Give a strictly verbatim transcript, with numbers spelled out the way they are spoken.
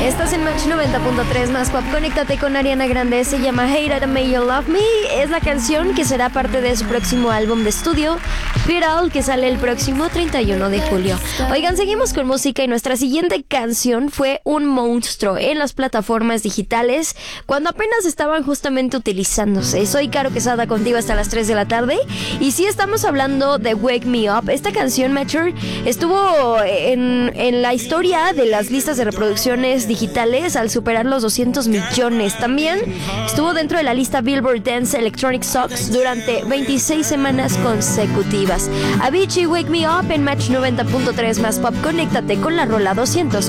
Estás en Match noventa punto tres más pop. Conéctate con Ariana Grande. Se llama Hate It May You Love Me. Es la canción que será parte de su próximo álbum de estudio, Viral, que sale el próximo treinta y uno de julio. Oigan, seguimos con música y nuestra siguiente canción fue un monstruo en las plataformas digitales cuando apenas estaban justamente utilizándose. Soy Caro Quesada contigo hasta las tres de la tarde. Y sí, estamos hablando de Wake Me Up. Esta canción, Mature, estuvo en, en la historia de las listas de reproducciones digitales al superar los doscientos millones. También estuvo dentro de la lista Billboard Dance Electronic Songs durante veintiséis semanas consecutivas. Avicii, Wake Me Up en Match noventa punto tres más pop. Conéctate con la rola doscientos.